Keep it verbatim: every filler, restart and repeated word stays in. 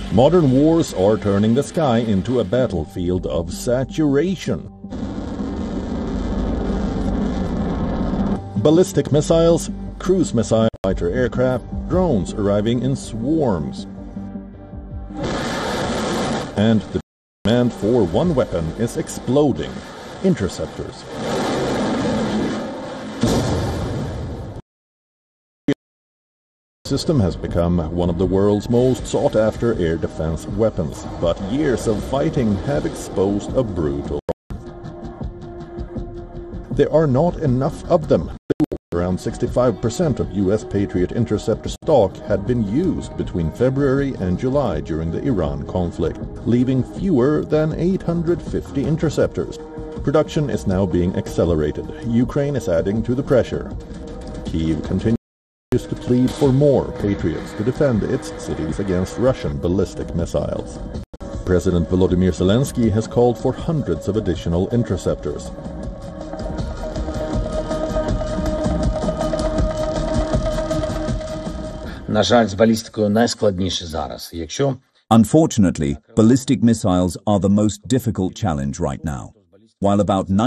Modern wars are turning the sky into a battlefield of saturation. Ballistic missiles, cruise missile, fighter aircraft, drones arriving in swarms. And the demand for one weapon is exploding: interceptors. The system has become one of the world's most sought-after air defense weapons, but years of fighting have exposed a brutal problem. There are not enough of them. Around sixty-five percent of U S Patriot interceptor stock had been used between February and July during the Iran conflict, leaving fewer than eight hundred fifty interceptors. Production is now being accelerated. Ukraine is adding to the pressure. Kyiv continues to plead for more Patriots to defend its cities against Russian ballistic missiles. President Volodymyr Zelensky has called for hundreds of additional interceptors. На жаль, з балістикою найскладніше зараз. Якщо Unfortunately, ballistic missiles are the most difficult challenge right now. While about